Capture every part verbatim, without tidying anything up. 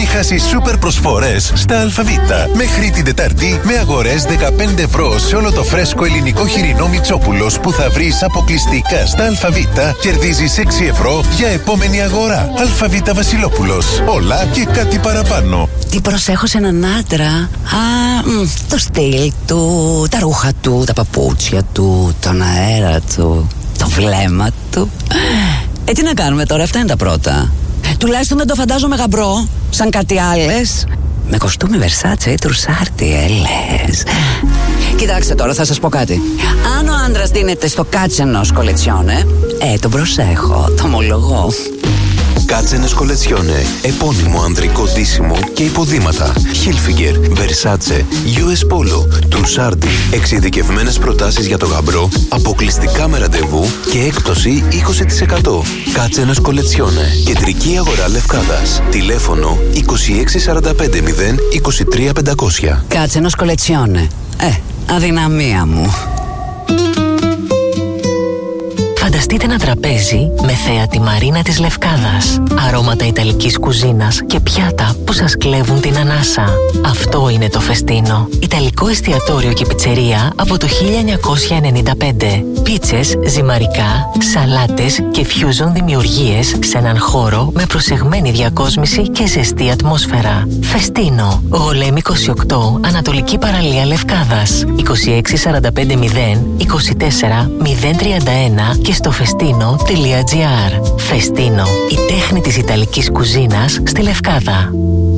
χάσεις σούπερ προσφορές στα ΑΒ. Μέχρι την Τετάρτη, με αγορές δεκαπέντε ευρώ σε όλο το φρέσκο ελληνικό χοιρινό Μητσόπουλος που θα βρεις αποκλειστικά στα ΑΒ, κερδίζεις έξι ευρώ για επόμενη αγορά. ΑΒ Βασιλόπουλος. Όλα και κάτι παραπάνω. Τι προσέχω σε έναν άντρα? Α, μ, το στυλ του, τα ρούχα του, τα παπούτσια του, τον αέρα του, το βλέμμα του. Ε, τι να κάνουμε τώρα, αυτά είναι τα πρώτα. Τουλάχιστον δεν το φαντάζομαι γαμπρό, σαν κάτι άλλες. Με κοστούμι Versace ή τρουσάρτι, ε, λες. Κοιτάξτε τώρα, θα σας πω κάτι. Αν ο άντρας δίνεται στο κάτσενος κολετσιόνε, ε, τον προσέχω, το ομολογώ. Κάτσενες κολετσιόνε, επώνυμο ανδρικό ντύσιμο και υποδήματα. Hilfiger, Versace, γιου ες Polo, Trussardi. Εξειδικευμένες προτάσεις για το γαμπρό, αποκλειστικά με ραντεβού και έκπτωση είκοσι τοις εκατό. Κάτσενες κολετσιόνε, κεντρική αγορά Λευκάδας. Τηλέφωνο είκοσι έξι σαράντα πέντε μηδέν είκοσι τρία πεντακόσια. Κάτσενος κολετσιόνε. Ε, αδυναμία μου. Φανταστείτε ένα τραπέζι με θέα τη μαρίνα της Λευκάδας, αρώματα ιταλικής κουζίνας και πιάτα που σας κλέβουν την ανάσα. Αυτό είναι το Φεστίνο. Ιταλικό εστιατόριο και πιτσερία από το χίλια εννιακόσια ενενήντα πέντε. Πίτσες, ζυμαρικά, σαλάτες και fusion δημιουργίες σε έναν χώρο με προσεγμένη διακόσμηση και ζεστή ατμόσφαιρα. Φεστίνο. Γολέμη είκοσι οκτώ, Ανατολική Παραλία Λευκάδας. είκοσι έξι σαράντα πέντε μηδέν είκοσι τέσσερα μηδέν τριάντα ένα και στο φεστίνο τελεία τζι άρ. Φεστίνο, η τέχνη της Ιταλικής κουζίνας στη Λευκάδα.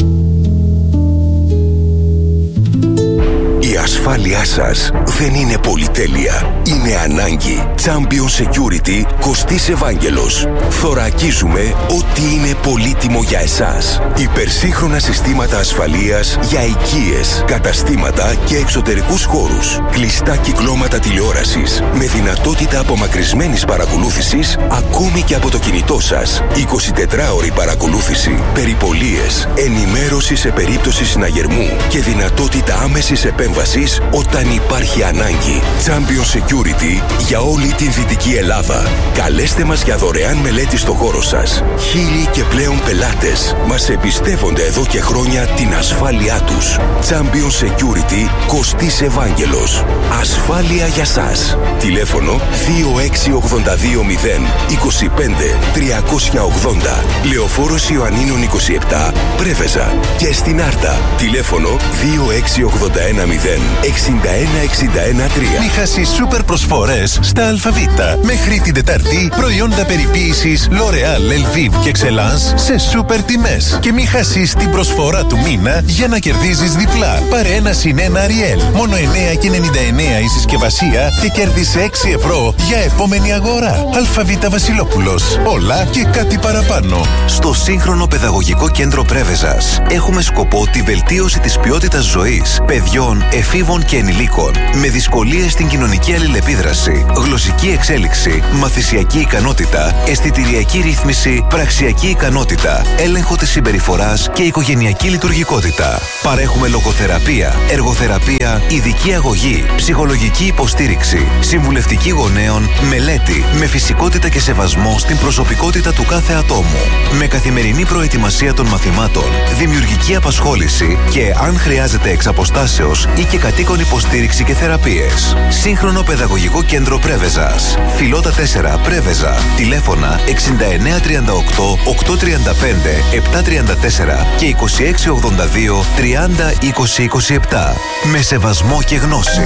Η ασφάλειά σας δεν είναι πολυτέλεια. Είναι ανάγκη. Champion Security Κωστής Ευάγγελος. Θωρακίζουμε ό,τι είναι πολύτιμο για εσάς. Υπερσύγχρονα συστήματα ασφαλείας για οικίες, καταστήματα και εξωτερικούς χώρους. Κλειστά κυκλώματα τηλεόρασης με δυνατότητα απομακρυσμένης παρακολούθησης ακόμη και από το κινητό σας. εικοσιτετράωρη παρακολούθηση, περιπολίες, ενημέρωση σε περίπτωση συναγερμού και δυνατότητα άμεσης επέμβασης όταν υπάρχει ανάγκη. Champion Security για όλη την Δυτική Ελλάδα. Καλέστε μας για δωρεάν μελέτη στο χώρο σας. Χίλιοι και πλέον πελάτες μας εμπιστεύονται εδώ και χρόνια την ασφάλειά τους. Champion Security Κωστής Ευάγγελος. Ασφάλεια για σας. Τηλέφωνο δύο έξι ογδόντα δύο μηδέν είκοσι πέντε τριακόσια ογδόντα. Λεωφόρος Ιωαννίνων είκοσι επτά, Πρέβεζα. Και στην Άρτα. Τηλέφωνο δύο έξι ογδόντα ένα μηδέν εξήντα ένα εξήντα ένα τρία. Μη χάσεις σούπερ προσφορές στα ΑΒ. Μέχρι την Τετάρτη, προϊόντα περιποίησης L'Oréal, Elviv και Excellence σε σούπερ τιμές. Και μη χάσεις την προσφορά του μήνα για να κερδίζεις διπλά. Πάρε ένα συν ένα Ariel. Μόνο εννέα και ενενήντα εννέα η συσκευασία και κέρδισε έξι ευρώ για επόμενη αγορά. ΑΒ Βασιλόπουλος. Όλα και κάτι παραπάνω. Στο σύγχρονο παιδαγωγικό κέντρο Πρέβεζας έχουμε σκοπό τη βελτίωση της ποιότητας ζωής παιδιών, εφήβων και ενηλίκων με δυσκολίες στην κοινωνική αλληλεπίδραση, γλωσσική εξέλιξη, μαθησιακή ικανότητα, αισθητηριακή ρύθμιση, πραξιακή ικανότητα, έλεγχο της συμπεριφοράς και οικογενειακή λειτουργικότητα. Παρέχουμε λογοθεραπεία, εργοθεραπεία, ειδική αγωγή, ψυχολογική υποστήριξη, συμβουλευτική γονέων, μελέτη με φυσικότητα και σεβασμό στην προσωπικότητα του κάθε ατόμου. Με καθημερινή προετοιμασία των μαθημάτων, δημιουργική απασχόληση και, αν χρειάζεται εξ αποστάσεως ή και κατοίκον υποστήριξη και θεραπείες. Σύγχρονο παιδαγωγικό κέντρο Πρέβεζας. Φιλότα τέσσερα Πρέβεζα. Τηλέφωνα εξήντα εννέα τριάντα οκτώ οκτακόσια τριάντα πέντε επτακόσια τριάντα τέσσερα και είκοσι έξι ογδόντα δύο τριάντα είκοσι είκοσι επτά. Με σεβασμό και γνώση.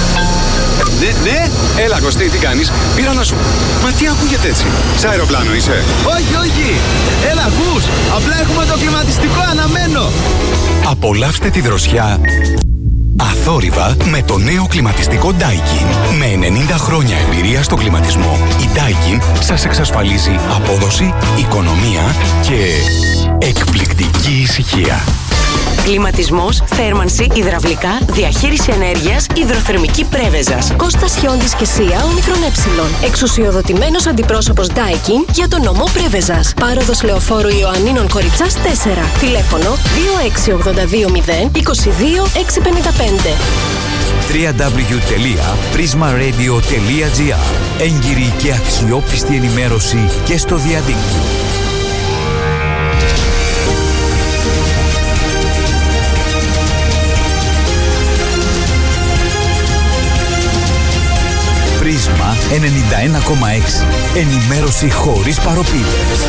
Ναι, ναι, έλα Κωστή, τι κάνεις? Πήρα να σου... Μα τι ακούγεται έτσι? Σ' αεροπλάνο είσαι? Όχι, όχι, έλα ακούς, απλά έχουμε το κλιματιστικό αναμένο. Απολαύστε τη δροσιά αθόρυβα με το νέο κλιματιστικό Daikin. Με ενενήντα χρόνια εμπειρία στο κλιματισμό, η Daikin σας εξασφαλίζει απόδοση, οικονομία και εκπληκτική ησυχία. Κλιματισμός, θέρμανση, υδραυλικά, διαχείριση ενέργειας, υδροθερμική Πρέβεζας. Κώστας Χιόντης και ΣΥΑ Ομικρον Ε. Εξουσιοδοτημένος αντιπρόσωπος Daikin για τον νομό Πρέβεζας. Πάροδος Λεωφόρου Ιωαννίνων Κοριτσάς τέσσερα. Τηλέφωνο δύο έξι ογδόντα δύο μηδέν είκοσι δύο έξι πενήντα πέντε. double-u double-u double-u τελεία prisma radio τελεία τζι άρ. Έγκυρη και αξιόπιστη ενημέρωση και στο διαδίκτυο. Πρίσμα ενενήντα ένα κόμμα έξι. Ενημέρωση χωρίς παροπίδες.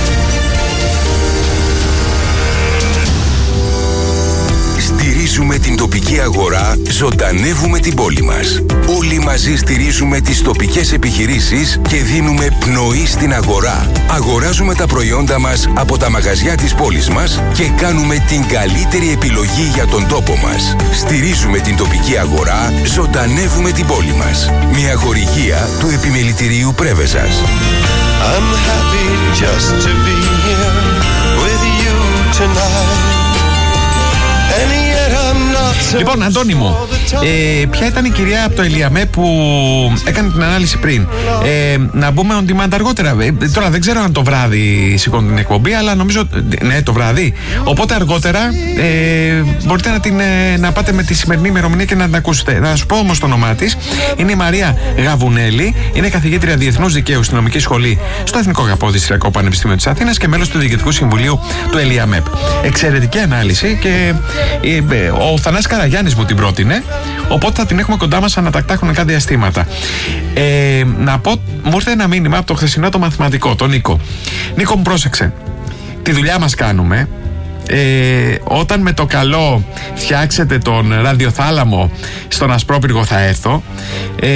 Στηρίζουμε την τοπική αγορά, ζωντανεύουμε την πόλη μας. Όλοι μαζί στηρίζουμε τις τοπικές επιχειρήσεις και δίνουμε πνοή στην αγορά. Αγοράζουμε τα προϊόντα μας από τα μαγαζιά της πόλης μας και κάνουμε την καλύτερη επιλογή για τον τόπο μας. Στηρίζουμε την τοπική αγορά, ζωντανεύουμε την πόλη μας. Μια χορηγία του Επιμελητηρίου Πρέβεζας. I'm happy just to be here with you tonight. Λοιπόν, Αντώνη μου, ε, ποια ήταν η κυρία από το Ελιαμέ που έκανε την ανάλυση πριν? Ε, να μπούμε on demand αργότερα. Ε, τώρα δεν ξέρω αν το βράδυ σηκώνει την εκπομπή, αλλά νομίζω. Ναι, το βράδυ. Οπότε αργότερα ε, μπορείτε να, την, ε, να πάτε με τη σημερινή ημερομηνία και να την ακούσετε. Να σου πω όμως το όνομά της. Είναι η Μαρία Γαβουνέλη. Είναι καθηγήτρια Διεθνούς Δικαίου στην Νομική Σχολή στο Εθνικό Καποδιστριακό Πανεπιστήμιο της Αθήνας και μέλος του Διοικητικού Συμβουλίου του Ελιαμέπ. Εξαιρετική ανάλυση και ε, ο Θανάσης Καραγιάννης μου την πρότεινε, οπότε θα την έχουμε κοντά μας ανατακτά χρονικά διαστήματα. Ε, να πω, μου ήρθε ένα μήνυμα από το χθεσινό το μαθηματικό, τον Νίκο. Νίκο μου, πρόσεξε. Τη δουλειά μας κάνουμε. Ε, όταν με το καλό φτιάξετε τον ραδιοθάλαμο στον Ασπρόπυργο θα έρθω. Ε,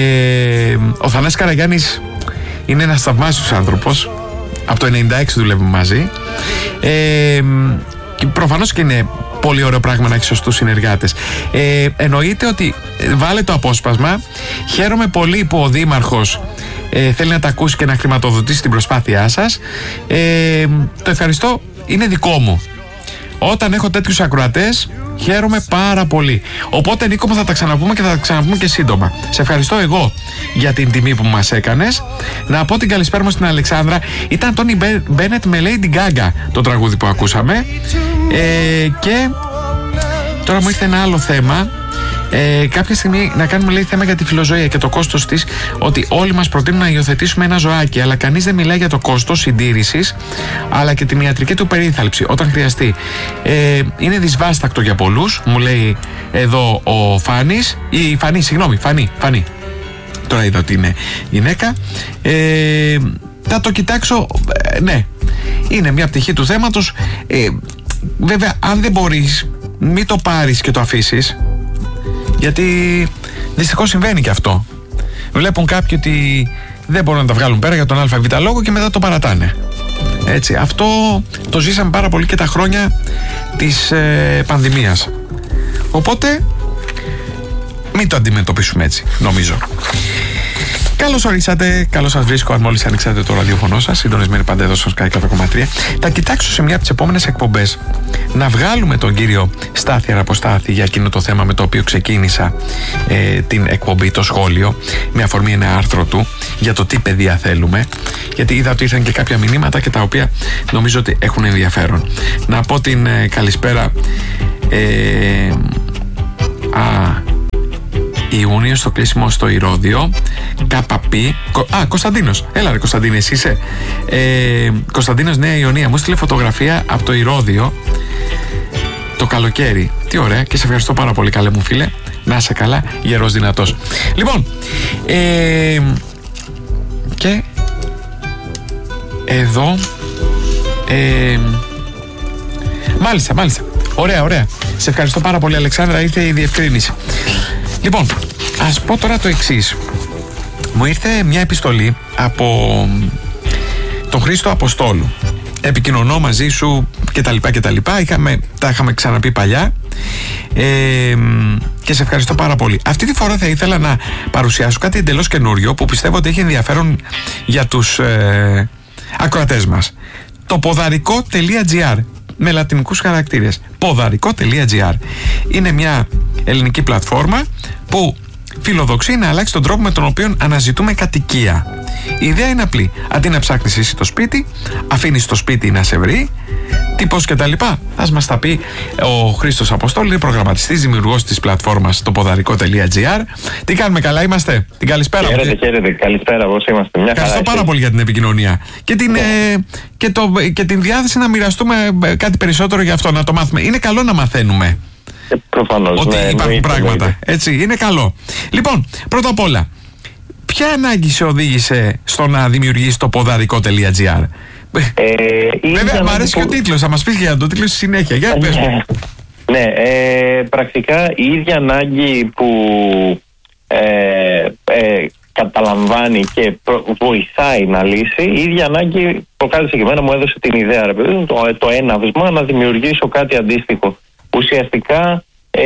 ο Θανάσης Καραγιάννης είναι ένας θαυμάσιος άνθρωπος. Από το ενενήντα έξι δουλεύουμε μαζί. Ε, και προφανώς και είναι πολύ ωραίο πράγμα να έχει σωστούς συνεργάτες. Ε, εννοείται ότι βάλε το απόσπασμα. Χαίρομαι πολύ που ο Δήμαρχος ε, θέλει να τα ακούσει και να χρηματοδοτήσει την προσπάθειά σας. Ε, το ευχαριστώ, είναι δικό μου. Όταν έχω τέτοιους ακροατές, χαίρομαι πάρα πολύ. Οπότε, Νίκο μου, θα τα ξαναπούμε και θα τα ξαναπούμε και σύντομα. Σε ευχαριστώ εγώ για την τιμή που μας έκανες. Να πω την καλησπέρα μου στην Αλεξάνδρα. Ήταν Τόνι Μπένετ με Lady Gaga το τραγούδι που ακούσαμε. Ε, και τώρα μου ήρθε ένα άλλο θέμα. Ε, κάποια στιγμή να κάνουμε, λέει, θέμα για τη φιλοζωία και το κόστος της. Ότι όλοι μας προτείνουν να υιοθετήσουμε ένα ζωάκι, αλλά κανείς δεν μιλάει για το κόστος συντήρησης, αλλά και την ιατρική του περίθαλψη όταν χρειαστεί. Ε, είναι δυσβάστακτο για πολλούς, μου λέει εδώ ο Φάνης. Ή Φανή, συγγνώμη, Φανή, Φανή. Τώρα είδα ότι είναι γυναίκα. Ε, θα το κοιτάξω. Ε, ναι, είναι μια πτυχή του θέματος. Ε, βέβαια, αν δεν μπορείς, μην το πάρεις και το αφήσεις. Γιατί δυστυχώς συμβαίνει και αυτό. Βλέπουν κάποιοι ότι δεν μπορούν να τα βγάλουν πέρα για τον ΑΒ λόγο και μετά το παρατάνε. Έτσι, αυτό το ζήσαμε πάρα πολύ και τα χρόνια της ε, πανδημίας. Οπότε μην το αντιμετωπίσουμε έτσι, νομίζω. Καλώς ορίσατε, καλώς σας βρίσκω. Αν μόλις ανοίξατε το ραδιοφωνό σας, συντονισμένοι πάντα εδώ στο Sky εκατό κόμμα τρία. Θα κοιτάξω σε μια από τις επόμενες εκπομπές να βγάλουμε τον κύριο Στάθη Αραποστάθη για εκείνο το θέμα με το οποίο ξεκίνησα ε, την εκπομπή, το σχόλιο, με αφορμή ένα άρθρο του για το τι παιδεία θέλουμε. Γιατί είδα ότι ήρθαν και κάποια μηνύματα και τα οποία νομίζω ότι έχουν ενδιαφέρον. Να πω την ε, καλησπέρα. Ε, α, Ιούνιο στο κλείσιμο στο Ηρώδιο. Καπαπή. Α, Κωνσταντίνος. Έλα ρε Κωνσταντίνε, εσύ είσαι. Ε, Κωνσταντίνος, Νέα Ιωνία. Μου στείλε φωτογραφία από το Ηρώδιο το καλοκαίρι. Τι ωραία και σε ευχαριστώ πάρα πολύ, καλέ μου φίλε. Να είσαι καλά, γερός δυνατός. Λοιπόν, ε, και εδώ ε, μάλιστα, μάλιστα. Ωραία, ωραία. Σε ευχαριστώ πάρα πολύ, Αλεξάνδρα. Ήρθε η διευκρίνηση. Λοιπόν, ας πω τώρα το εξής. Μου ήρθε μια επιστολή από τον Χρήστο Αποστόλου. Επικοινωνώ μαζί σου και τα λοιπά και τα λοιπά. Είχαμε, τα είχαμε ξαναπεί παλιά ε, και σε ευχαριστώ πάρα πολύ. Αυτή τη φορά θα ήθελα να παρουσιάσω κάτι εντελώς καινούριο που πιστεύω ότι έχει ενδιαφέρον για τους ε, ακροατές μας. Το ποδαρικό.gr με λατινικούς χαρακτήρες. ποδαρικό.gr είναι μια ελληνική πλατφόρμα που φιλοδοξεί να αλλάξει τον τρόπο με τον οποίο αναζητούμε κατοικία. Η ιδέα είναι απλή. Αντί να ψάχνεις εσύ το σπίτι, αφήνεις το σπίτι να σε βρει, τι πώς και τα λοιπά. Θα μας τα πει ο Χρήστος Αποστόλου, είναι προγραμματιστής, δημιουργός της πλατφόρμας το ποδαρικό.gr. Τι κάνουμε, καλά είμαστε? Την καλησπέρα. Χαίρετε, χαίρετε. Καλησπέρα, πώς είμαστε? Μια Ευχαριστώ πάρα πολύ για την επικοινωνία και την, ε, και, το, και την διάθεση να μοιραστούμε κάτι περισσότερο για αυτό, να το μάθουμε. Είναι καλό να μαθαίνουμε. Προφανώς, ότι ναι, υπάρχουν ναι, πράγματα. Ναι. Έτσι, είναι καλό. Λοιπόν, πρώτα απ' όλα, ποια ανάγκη σε οδήγησε στο να δημιουργήσει το ποδαρικό.gr? Ε, Βέβαια, μου αρέσει που... και ο τίτλος, θα μας πεις για το τίτλο στη συνέχεια. Για πες μου. Ναι, ε, πρακτικά η ίδια ανάγκη που ε, ε, καταλαμβάνει και προ, βοηθάει να λύσει, η ίδια ανάγκη προκάλεσε και εμένα, μου έδωσε την ιδέα, ρε παιδί, το, το έναυσμα να δημιουργήσω κάτι αντίστοιχο. Ουσιαστικά,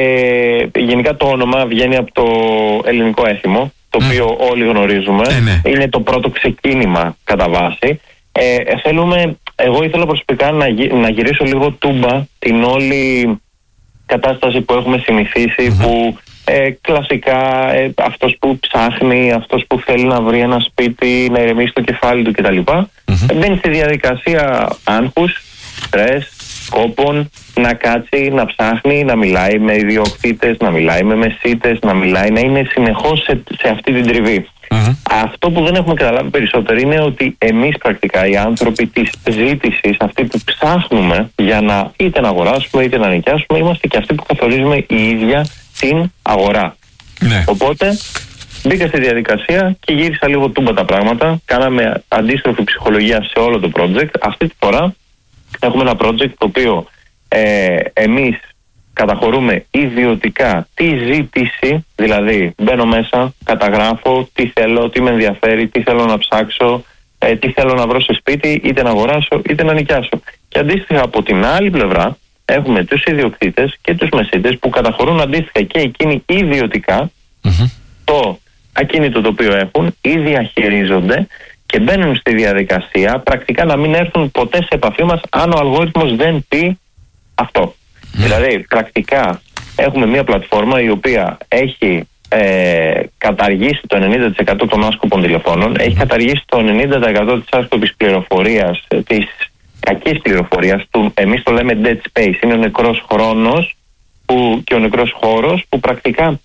ε, γενικά το όνομα βγαίνει από το ελληνικό έθιμο, το mm. οποίο όλοι γνωρίζουμε. Ε, ναι. Είναι το πρώτο ξεκίνημα κατά βάση. Ε, θέλουμε, εγώ ήθελα προσωπικά να, γυ, να γυρίσω λίγο τούμπα την όλη κατάσταση που έχουμε συνηθίσει, mm-hmm. που ε, κλασικά ε, αυτός που ψάχνει, αυτός που θέλει να βρει ένα σπίτι, να ηρεμήσει το κεφάλι του κτλ. Mm-hmm. Μπαίνει στη διαδικασία άγχους, στρες, κόπων, να κάτσει, να ψάχνει, να μιλάει με ιδιοκτήτες, να μιλάει με μεσίτες, να μιλάει, να είναι συνεχώς σε, σε αυτή την τριβή. Mm-hmm. Αυτό που δεν έχουμε καταλάβει περισσότερο είναι ότι εμείς πρακτικά οι άνθρωποι της ζήτησης, αυτοί που ψάχνουμε για να είτε να αγοράσουμε είτε να νοικιάσουμε, είμαστε και αυτοί που καθορίζουμε η ίδια την αγορά. Ναι. Οπότε μπήκα στη διαδικασία και γύρισα λίγο τούμπα τα πράγματα. Κάναμε αντίστροφη ψυχολογία σε όλο το project. Αυτή τη φορά έχουμε ένα project το οποίο ε, εμείς καταχωρούμε ιδιωτικά τη ζήτηση, δηλαδή μπαίνω μέσα, καταγράφω τι θέλω, τι με ενδιαφέρει, τι θέλω να ψάξω, ε, τι θέλω να βρω σε σπίτι, είτε να αγοράσω είτε να νοικιάσω. Και αντίστοιχα από την άλλη πλευρά έχουμε τους ιδιοκτήτες και τους μεσίτες που καταχωρούν αντίστοιχα και εκείνοι ιδιωτικά mm-hmm. το ακίνητο το οποίο έχουν ή διαχειρίζονται και μπαίνουν στη διαδικασία πρακτικά να μην έρθουν ποτέ σε επαφή μας αν ο αλγόριθμος δεν πει αυτό. Mm. Δηλαδή, πρακτικά έχουμε μια πλατφόρμα η οποία έχει ε, καταργήσει το ενενήντα τοις εκατό των άσκοπων τηλεφώνων, mm. έχει καταργήσει το ενενήντα τοις εκατό της άσκοπης πληροφορίας, της κακής πληροφορίας, του, εμείς το λέμε dead space, είναι ο νεκρός χρόνος που, και ο νεκρός χώρος που πρακτικά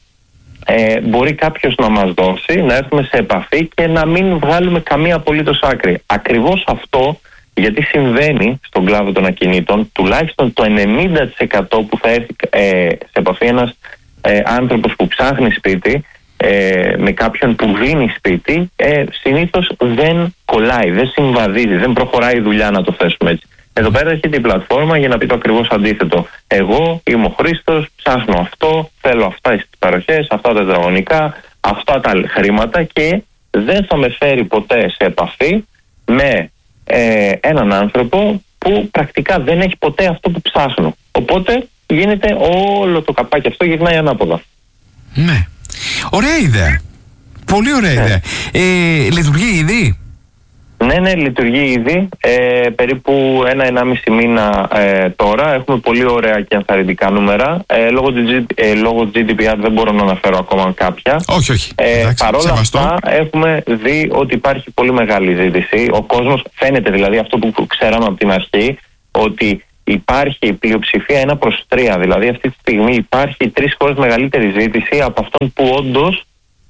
ε, μπορεί κάποιος να μας δώσει, να έρθουμε σε επαφή και να μην βγάλουμε καμία απολύτως άκρη. Ακριβώς αυτό, γιατί συμβαίνει στον κλάδο των ακινήτων, τουλάχιστον το ενενήντα τοις εκατό που θα έρθει ε, σε επαφή ένας ε, άνθρωπος που ψάχνει σπίτι ε, με κάποιον που δίνει σπίτι, ε, συνήθως δεν κολλάει, δεν συμβαδίζει, δεν προχωράει η δουλειά, να το θέσουμε έτσι. Εδώ πέρα έρχεται η πλατφόρμα για να πει το ακριβώς αντίθετο. Εγώ είμαι ο Χρήστος, ψάχνω αυτό, θέλω αυτά στις παροχές, αυτά τα τετραγωνικά, αυτά τα χρήματα και δεν θα με φέρει ποτέ σε επαφή με Ε, έναν άνθρωπο που πρακτικά δεν έχει ποτέ αυτό που ψάχνω. Οπότε γίνεται όλο το καπάκι αυτό, γυρνάει ανάποδα. Ναι. Ωραία ιδέα. Πολύ ωραία ναι. ιδέα. Ε, λειτουργεί ήδη? Ναι, ναι, λειτουργεί ήδη. Ε, περίπου ένα-ενάμιση μήνα ε, τώρα. Έχουμε πολύ ωραία και ενθαρρυντικά νούμερα. Ε, λόγω, ε, λόγω τζι ντι πι αρ δεν μπορώ να αναφέρω ακόμα κάποια. Όχι, όχι. Ε, Παρ' όλα αυτά έχουμε δει ότι υπάρχει πολύ μεγάλη ζήτηση. Ο κόσμος, φαίνεται δηλαδή αυτό που ξέραμε από την αρχή, ότι υπάρχει πλειοψηφία ένα προς τρία. Δηλαδή αυτή τη στιγμή υπάρχει τρεις φορές μεγαλύτερη ζήτηση από αυτόν που όντως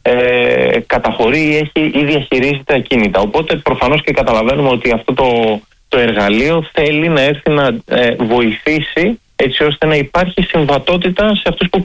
Ε, καταχωρεί ή έχει ή διαχειρίζεται ακίνητα. Οπότε προφανώς και καταλαβαίνουμε ότι αυτό το, το εργαλείο θέλει να έρθει να ε, βοηθήσει έτσι ώστε να υπάρχει συμβατότητα σε αυτούς που